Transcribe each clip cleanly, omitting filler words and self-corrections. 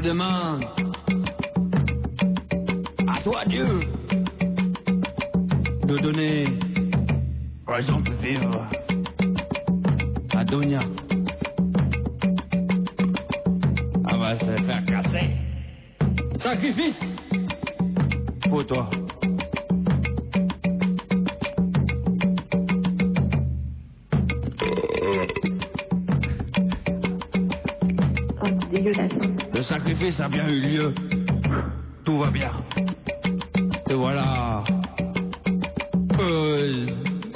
demande à toi, Dieu, de donner raison de vivre à Donia. Elle va se faire casser. Sacrifice pour toi. Le sacrifice a bien eu lieu. Tout va bien. Te voilà heureuse.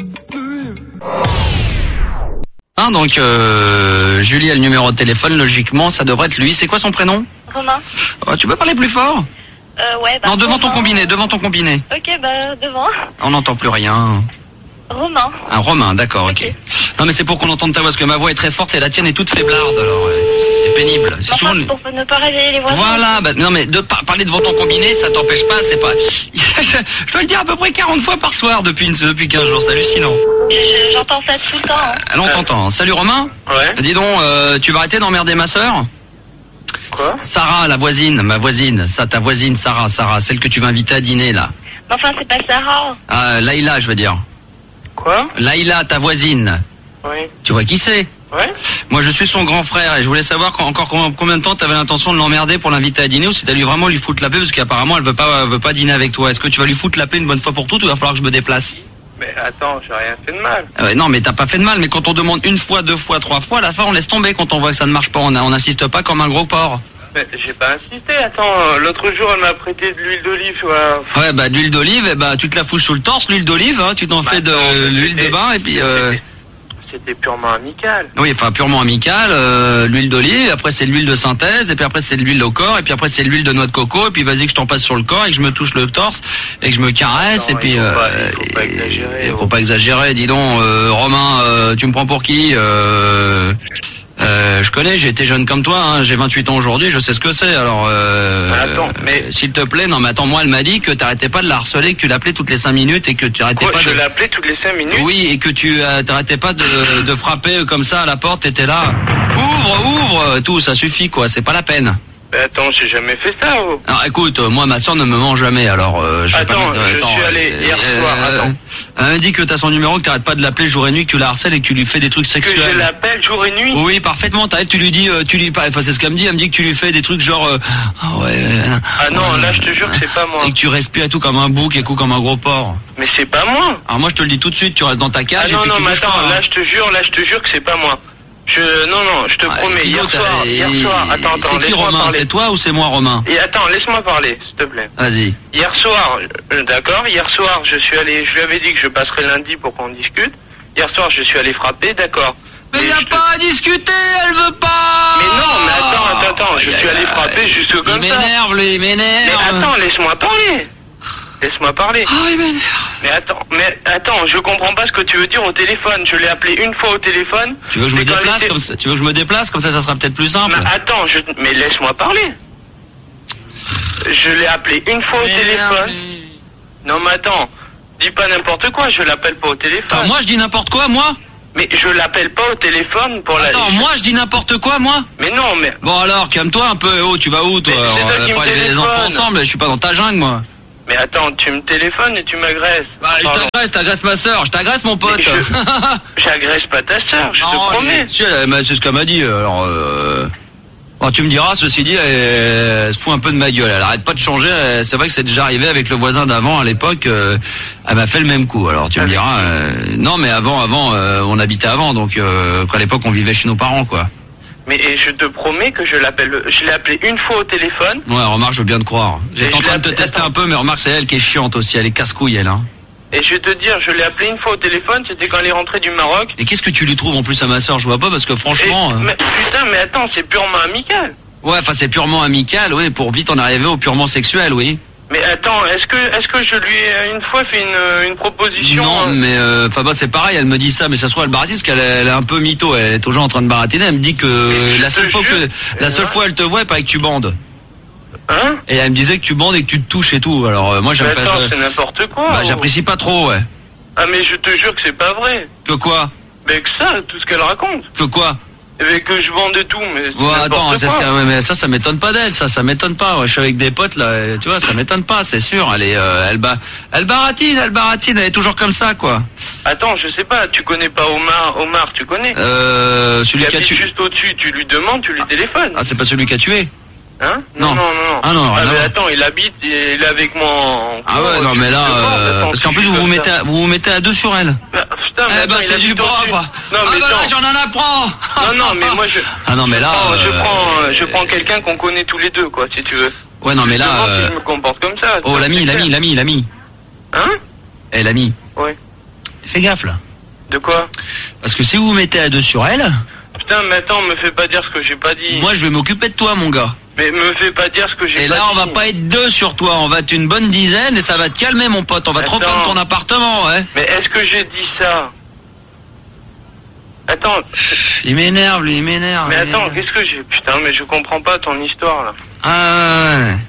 Donc Julie a le numéro de téléphone, logiquement ça devrait être lui. C'est quoi son prénom? Romain. Oh, tu peux parler plus fort? Ouais. Non, devant Romain. ton combiné. Ok, devant. On n'entend plus rien. Romain. Un Romain, d'accord, ok. Non mais c'est pour qu'on entende ta voix, parce que ma voix est très forte et la tienne est toute faiblarde, alors c'est pénible. C'est Enfin, souvent... pour ne pas réveiller les voisins. Voilà, non mais de parler devant ton combiné, ça t'empêche pas, c'est pas... je dois le dire à peu près 40 fois par soir depuis 15 jours, c'est hallucinant. J'entends ça tout le temps. Hein. Alors on t'entend. Salut Romain. Ouais. Dis donc, tu vas arrêter d'emmerder ma sœur? Quoi? Sarah, ma voisine, ta voisine, Sarah, celle que tu vas inviter à dîner là. Mais enfin, c'est pas Sarah. Laïla, je veux dire. Quoi? Laïla, ta voisine. Oui. Tu vois qui c'est? Ouais. Moi, je suis son grand frère et je voulais savoir encore combien de temps tu avais l'intention de l'emmerder pour l'inviter à dîner, ou si t'allais vraiment lui foutre la paix, parce qu'apparemment elle veut pas dîner avec toi. Est-ce que tu vas lui foutre la paix une bonne fois pour toutes, ou il va falloir que je me déplace? Mais attends, j'ai rien fait de mal. Non, mais t'as pas fait de mal, mais quand on demande une fois, deux fois, trois fois, à la fin on laisse tomber quand on voit que ça ne marche pas. On n'insiste pas comme un gros porc. Mais j'ai pas insisté, attends, l'autre jour elle m'a prêté de l'huile d'olive, Ouais, de l'huile d'olive, tu te la fous sous le torse, l'huile d'olive, hein, tu t'en fais de l'huile de bain, et puis... C'était purement amical. Oui, enfin purement amical, l'huile d'olive, après c'est l'huile de synthèse, et puis après c'est l'huile au corps, et puis après c'est l'huile de noix de coco, et puis vas-y que je t'en passe sur le corps, et que je me touche le torse, et que je me caresse, non, et puis... il faut pas exagérer. Faut pas exagérer, dis donc, Romain, tu me prends pour qui je connais, j'ai été jeune comme toi, hein, j'ai 28 ans aujourd'hui, je sais ce que c'est, alors... attends, mais... S'il te plaît, non mais attends, moi elle m'a dit que t'arrêtais pas de la harceler, que tu l'appelais toutes les 5 minutes et que tu arrêtais pas je de... l'appelais toutes les 5 minutes? Oui, et que tu t'arrêtais pas de frapper comme ça à la porte, t'étais là. Ouvre, tout, ça suffit quoi, c'est pas la peine. Mais attends, j'ai jamais fait ça, oh. Alors écoute, moi ma soeur ne me ment jamais, alors je sais pas... Je suis allé hier soir, attends. Elle dit que t'as son numéro, que t'arrêtes pas de l'appeler jour et nuit, que tu la harcèles et que tu lui fais des trucs sexuels. Que je l'appelle jour et nuit? Oui, parfaitement, tu lui dis, enfin c'est ce qu'elle me dit, elle me dit que tu lui fais des trucs genre... Ah non, là je te jure que c'est pas moi. Et que tu respires et tout comme un bouc et tout comme un gros porc. Mais c'est pas moi. Alors moi je te le dis tout de suite, tu restes dans ta cage et puis tu mais bouges attends, pas, hein. là je te jure que c'est pas moi. Non, je te promets, hier soir, attends, c'est qui Romain? parler. C'est toi ou c'est moi Romain? Et attends, laisse-moi parler, s'il te plaît. Vas-y. Hier soir, hier soir, je lui avais dit que je passerais lundi pour qu'on discute. Hier soir, je suis allé frapper, d'accord. Mais y a pas à discuter, elle veut pas. Mais non, mais attends, je suis allé frapper juste comme ça. Il m'énerve. Mais attends, laisse-moi parler. Laisse-moi parler. Oh, il m'énerve. Mais attends, je comprends pas ce que tu veux dire au téléphone. Je l'ai appelé une fois au téléphone. Tu veux que je me déplace comme ça? Tu veux que je me déplace comme ça sera peut-être plus simple. Mais attends, mais laisse-moi parler. Je l'ai appelé une fois au téléphone. Non mais attends, dis pas n'importe quoi, je l'appelle pas au téléphone. Attends, moi je dis n'importe quoi, moi? Mais je l'appelle pas au téléphone pour la... Attends, moi je dis n'importe quoi, moi? Mais non, mais... Bon alors, calme-toi un peu, tu vas où toi? On va pas élever les enfants ensemble, je suis pas dans ta jungle moi. Mais attends, tu me téléphones et tu m'agresses. Bah, je t'agresse ma soeur, je t'agresse mon pote. J'agresse pas ta soeur, je te promets. C'est ce qu'elle m'a dit, alors... Bon, tu me diras, ceci dit, elle se fout un peu de ma gueule, elle arrête pas de changer, c'est vrai que c'est déjà arrivé avec le voisin d'avant, à l'époque, elle m'a fait le même coup, alors tu me diras... non, mais avant, on habitait avant, donc à l'époque on vivait chez nos parents, quoi. Mais je te promets que je l'ai appelé une fois au téléphone. Ouais, remarque, je veux bien te croire. J'étais en train de te tester un peu, mais remarque, c'est elle qui est chiante aussi, elle est casse-couille, elle, hein. Et je vais te dire, je l'ai appelé une fois au téléphone, c'était quand elle est rentrée du Maroc. Et qu'est-ce que tu lui trouves en plus à ma soeur? Je vois pas, parce que franchement... Mais attends, c'est purement amical. Ouais, enfin c'est purement amical, oui, pour vite en arriver au purement sexuel, oui. Mais attends, est-ce que je lui ai une fois fait une proposition? Non, mais enfin c'est pareil, elle me dit ça, mais ça se trouve elle baratine parce qu'elle est un peu mytho, elle est toujours en train de baratiner, elle me dit que la seule fois où elle te voit, il paraît que tu bandes. Hein? Et elle me disait que tu bandes et que tu te touches et tout, alors moi j'aime pas... Attends, c'est n'importe quoi. Bah j'apprécie pas trop, ouais. Ah mais je te jure que c'est pas vrai. Que quoi? Mais que ça, tout ce qu'elle raconte. Que quoi? Que je vende tout, mais c'est Ouais, attends, n'importe quoi. ouais, mais ça m'étonne pas d'elle, ça m'étonne pas. Ouais, je suis avec des potes là, tu vois, ça m'étonne pas, c'est sûr. Elle baratine, elle est toujours comme ça, quoi. Attends, je sais pas, tu connais pas Omar, tu connais? Celui Il qui a habite tué. juste au-dessus, tu lui demandes, tu lui téléphones. Ah, c'est pas celui qui a tué. Hein? Non. Non. Ah non, rien à mais voir. attends, il habite, il est avec moi en Ah ouais, non, mais là, parce qu'en plus vous vous mettez à deux sur elle. Bah, putain, mais Eh attends, ben il c'est habite du au-dessus. propre. Non, mais là, attends. j'en en apprends. Non, mais moi je. Ah non, mais là. Je prends quelqu'un qu'on connaît tous les deux, quoi, si tu veux. Ouais, non, mais là. Si je me comporte comme ça. Oh, l'ami. Hein? Eh, l'ami. Ouais. Fais gaffe là. De quoi? Parce que si vous vous mettez à deux sur elle, Putain, mais attends, me fais pas dire ce que j'ai pas dit. moi je vais m'occuper de toi, mon gars. Mais me fais pas dire ce que j'ai pas dit. Et là, on va pas être deux sur toi, on va être une bonne dizaine et ça va te calmer, mon pote. On va te Attends. reprendre ton appartement, ouais. Mais est-ce que j'ai dit ça? Attends. Il m'énerve, lui, il m'énerve. Mais il attends, m'énerve. qu'est-ce que j'ai? Putain, mais je comprends pas ton histoire, là. Ah ouais.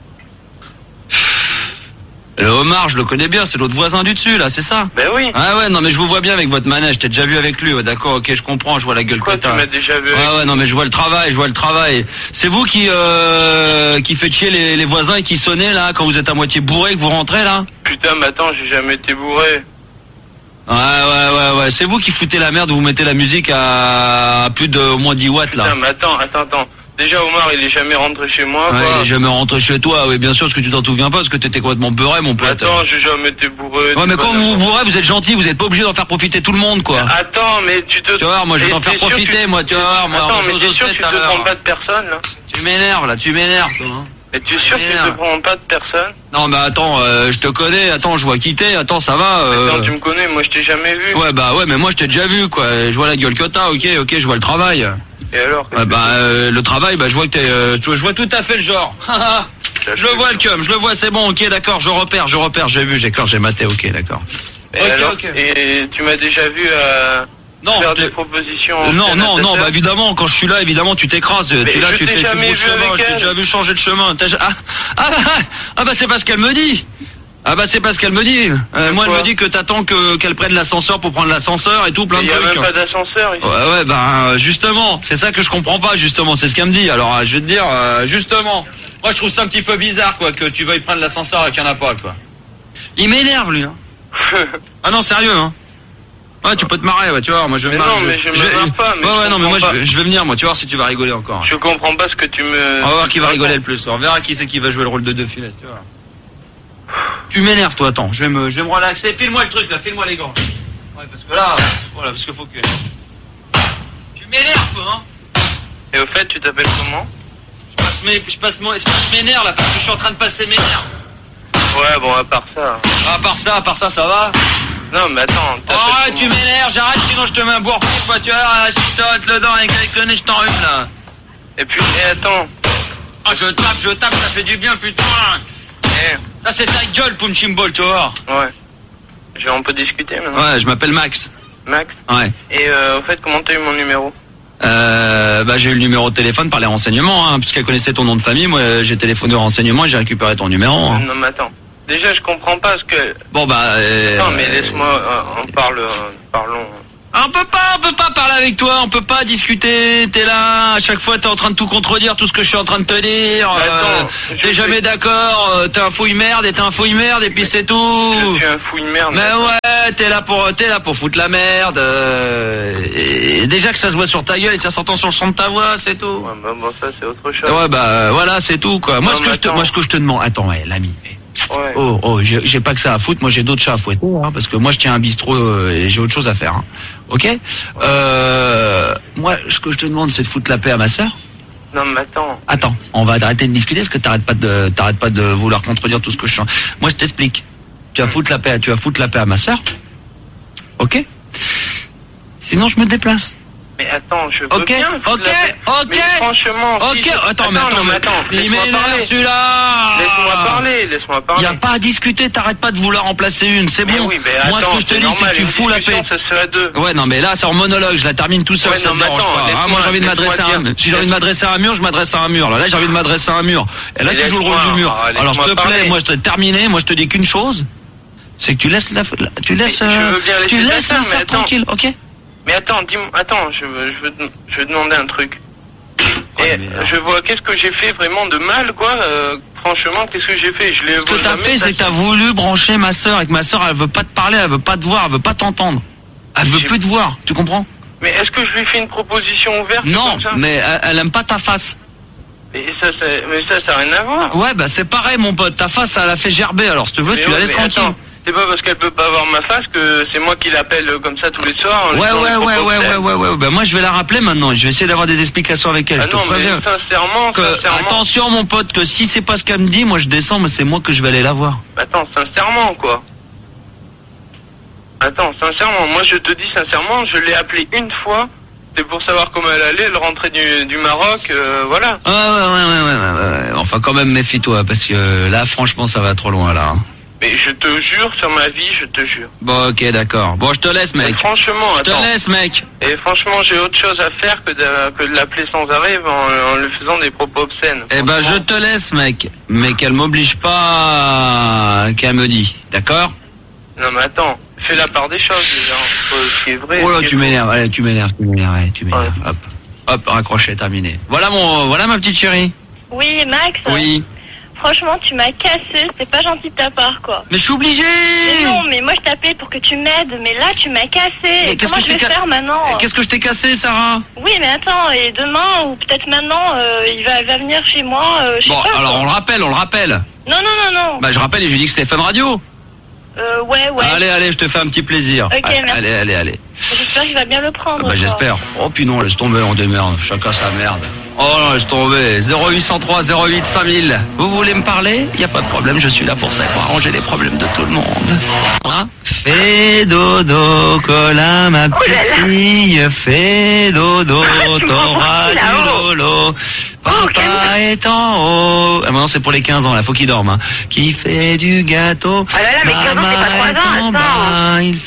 Le Omar, je le connais bien, c'est l'autre voisin du dessus, là, c'est ça? Ben oui. Ah ouais, non mais je vous vois bien avec votre manège, t'es déjà vu avec lui, ouais, d'accord, ok, je comprends, je vois la gueule Quoi, que tu t'as. m'as déjà vu avec... Ouais, non mais je vois le travail. C'est vous qui fait chier les voisins et qui sonnez là quand vous êtes à moitié bourré que vous rentrez là? Putain, mais attends, j'ai jamais été bourré. Ouais, c'est vous qui foutez la merde, vous mettez la musique à plus de au moins 10 watts là. Putain, mais attends. Déjà, Omar, il est jamais rentré chez moi, Ouais, quoi. il est jamais rentré chez toi, oui bien sûr, parce que tu t'en souviens pas, parce que t'étais complètement beurré mon pote. Attends, j'ai jamais été bourré. Ouais mais quand vous vous bourrez... bourrez, vous êtes gentil, vous êtes pas obligé d'en faire profiter tout le monde quoi. Attends, mais tu te... Tu vois, moi je vais Et t'en faire t'es sûr profiter, que- moi tu vois, moi Attends, mais Roger t'es sûr que Josette, tu tout à te l'heure. prends pas de personne, là? Tu m'énerves là, tu m'énerves toi. Hein. Mais tu es sûr que tu te Merde. prends pas de personne? Non mais attends, je te connais, attends, je vois quitter, attends, ça va. Non, tu me connais, moi je t'ai jamais vu. Ouais bah ouais, mais moi je t'ai déjà vu quoi, je vois la gueule que t'as, ok, je vois le travail. Et alors? Ouais, le travail, bah je vois que t'es, je vois tout à fait le genre. Je le vois le cum, je le vois, c'est bon, ok, d'accord, je repère, j'ai vu, j'ai maté, ok, d'accord. Et Ok, alors? ok. Et tu m'as déjà vu Non, faire je des t'ai- propositions? non, bah évidemment, quand je suis là, évidemment, tu t'écrases, Mais tu là, je tu t'ai fais, tu jamais bouges vu chemin, avec je t'ai elle. déjà vu changer de chemin. Bah c'est pas ce qu'elle me dit. Ah bah c'est pas ce qu'elle me dit. Moi elle quoi me dit que t'attends qu'elle prenne l'ascenseur pour prendre l'ascenseur et tout, plein Il de y a trucs. même pas d'ascenseur ici. Ouais, bah justement, c'est ça que je comprends pas justement, c'est ce qu'elle me dit. Alors je vais te dire, justement, moi je trouve ça un petit peu bizarre quoi, que tu veuilles prendre l'ascenseur et qu'il y en a pas quoi. Il m'énerve lui. Hein. Ah non sérieux hein. Ouais tu peux te marrer, ouais, tu vois, moi je vais Mais me marrer. non, mais je me marre pas, mais ouais je non mais moi comprends je vais venir moi, tu vois si tu vas rigoler encore. Je comprends pas ce que tu me... On va voir qui va rigoler le plus. On verra qui c'est qui va jouer le rôle de deux filets, tu vois. Tu m'énerves, toi, attends. Je vais me relaxer. File-moi le truc, là. File-moi les gants. Ouais, parce que là, voilà, parce qu'il faut que... Tu m'énerves, toi, hein. Et au fait, tu t'appelles comment? Je passe mes nerfs, là, parce que je suis en train de passer mes nerfs. Ouais, bon, à part ça... À part ça, ça va. Non, mais attends... Oh, tu m'énerves, j'arrête, sinon je te mets un bourre quoi, tu vois, là, si je t'arrête le dent avec le nez, je t'en rhume, là. Et puis, attends... Ah, je tape, ça fait du bien, putain. Eh, Ça, c'est ta gueule, Punchimball, tu vois. ouais. On peut discuter maintenant? Ouais, je m'appelle Max. Max? Ouais. Et au fait, comment t'as eu mon numéro? Bah j'ai eu le numéro de téléphone par les renseignements, hein, puisqu'elle connaissait ton nom de famille. Moi, j'ai téléphoné aux renseignements et j'ai récupéré ton numéro. Hein. Non, mais attends. Déjà, je comprends pas ce que... Bon bah. Non, mais laisse-moi... parlons... On peut pas parler avec toi, on peut pas discuter. T'es là, à chaque fois t'es en train de tout contredire, tout ce que je suis en train de te dire. Attends, t'es jamais d'accord. T'es un fouille merde et puis c'est tout. Je suis un fouille merde. Mais ouais, t'es là pour foutre la merde. Et déjà que ça se voit sur ta gueule et que ça s'entend sur le son de ta voix, c'est tout. Ouais, bah, bon, ça, c'est autre chose. Ouais bah voilà, c'est tout quoi. Moi Non, ce que je te demande, attends, ouais, l'ami. Ouais. Oh, j'ai pas que ça à foutre, moi j'ai d'autres chats à fouetter, hein, parce que moi je tiens un bistrot et j'ai autre chose à faire. Hein. Ok moi, ce que je te demande, c'est de foutre la paix à ma sœur. Non, mais attends. Attends, on va arrêter de discuter, parce que t'arrêtes pas de vouloir contredire tout ce que je sens. Moi je t'explique. Tu vas foutre la paix à ma sœur. Ok Sinon je me déplace. Mais attends, je veux Ok, bien. Mais franchement, ok, si je- attends, il il m'énerve m'énerve celui-là. Laisse-moi parler. Y a pas à discuter, t'arrêtes pas de vouloir en placer une, c'est Mais bon. oui, mais Moi attends, ce que je te dis, c'est normal, que tu une fous la discussion, paix. ça se fait à deux. Ouais, non, mais là, c'est en monologue, je la termine tout seul, Ouais, ça non, me mais dérange attends, pas. Ah, moi, j'ai envie de m'adresser à un laisse-moi si j'ai envie de m'adresser à un mur, je m'adresse à un mur. Là, j'ai envie de m'adresser à un mur. Et là, Mais tu joues le rôle laisse-moi, du mur. laisse-moi Alors, s'il te plaît, parler. moi, je t'ai terminé, moi, je te dis qu'une chose. C'est que tu laisses je veux bien laisser tu ta laisses sœur, la mais sœur attends. tranquille, ok? Mais attends, dis-moi, attends, je veux demander un truc. Et je vois, qu'est-ce que j'ai fait vraiment de mal, quoi. Franchement, qu'est-ce que j'ai fait? Ce que t'as fait, c'est que t'as voulu brancher ma sœur, et que ma sœur, elle veut pas te parler, elle veut pas te voir, elle veut pas t'entendre. Elle veut plus te voir, tu comprends? Mais est-ce que je lui fais une proposition ouverte? Non, comme ça mais elle aime pas ta face. Mais ça n'a rien à voir. Ouais, bah c'est pareil, mon pote. Ta face, elle a fait gerber. Alors, si tu veux, tu la laisses tranquille. Attends, c'est pas parce qu'elle peut pas voir ma face que c'est moi qui l'appelle comme ça tous les soirs. Ouais. Bah moi, je vais la rappeler maintenant. Je vais essayer d'avoir des explications avec elle. Ah je te non, préviens. mais sincèrement. Attention, mon pote, que si c'est pas ce qu'elle me dit, moi je descends, mais c'est moi que je vais aller la voir. Attends, sincèrement, quoi. Attends, sincèrement, moi je te dis sincèrement, je l'ai appelée une fois. C'est pour savoir comment elle allait, elle rentrait du Maroc, voilà. Ouais. Enfin, quand même, méfie-toi, parce que là, franchement, ça va trop loin, là. Mais je te jure, sur ma vie, je te jure. Bon, ok, d'accord. Bon, je te laisse, mec. Mais franchement, je te laisse, mec. Et franchement, j'ai autre chose à faire que de l'appeler sans arrêt en lui faisant des propos obscènes. Eh ben, je te laisse, mec. Mais qu'elle m'oblige pas, qu'elle me dit. D'accord? Non, mais attends. Fais la part des choses, déjà. Ce qui est vrai. Oh là, tu m'énerves, allez, tu m'énerves. Ouais. Hop, raccroché, terminé. Voilà ma petite chérie. Oui, Max. Oui. Franchement, tu m'as cassé, c'est pas gentil de ta part, quoi. Mais je suis obligé. Mais non, mais moi je t'appelais pour que tu m'aides, mais là tu m'as cassé. Mais comment je vais faire maintenant? Qu'est-ce que je t'ai cassé, Sarah? Oui, mais attends, et demain, ou peut-être maintenant, il va venir chez moi, je sais pas. Alors quoi. on le rappelle. Non. Bah je rappelle et je lui dis que c'était Fun Radio. Ouais. Allez, je te fais un petit plaisir. Ok, merci. Allez. J'espère qu'il va bien le prendre. Bah j'espère. Oh puis non, laisse tomber, on démerde. Chacun sa merde. Oh non, laisse tomber. 0803 08 5000. Vous voulez me parler? Y a pas de problème, je suis là pour ça, pour arranger les problèmes de tout le monde. Hein? Fais dodo, cola ma petite fille. Fais dodo, t'auras du lolo. Papa est en haut. Ah, maintenant c'est pour les 15 ans, là, faut qu'il dorme. Hein. Qui fait du gâteau. Ah là là, mais 15 ans, c'est pas 3 ans, attends. Il